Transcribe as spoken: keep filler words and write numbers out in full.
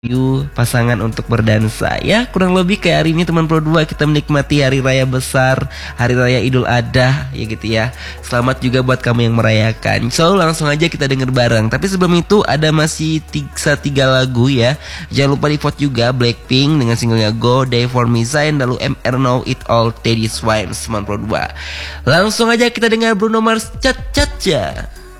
You pasangan untuk berdansa ya, kurang lebih kayak hari ini teman Pro dua kita menikmati hari raya besar, hari raya Idul Adha ya gitu ya. Selamat juga buat kamu yang merayakan. So langsung aja kita denger bareng. Tapi sebelum itu ada masih tiga, tiga lagu ya. Jangan lupa di vote juga Blackpink dengan singlenya Go, Day For Me Zayn, lalu M R Know It All, Teddy Swims teman Pro dua. Langsung aja kita dengar Bruno Mars, Cat Cat Ya.